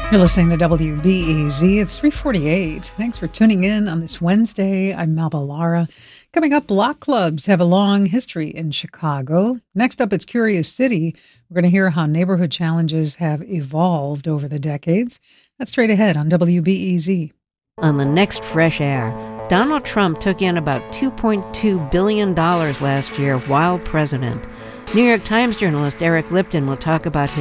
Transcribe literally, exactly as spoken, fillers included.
You're listening to W B E Z. It's three forty-eight. Thanks for tuning in on this Wednesday. I'm Melba Lara. Coming up, block clubs have a long history in Chicago. Next up, it's Curious City. We're going to hear how neighborhood challenges have evolved over the decades. That's straight ahead on W B E Z. On the next Fresh Air, Donald Trump took in about two point two billion dollars last year while president. New York Times journalist Eric Lipton will talk about his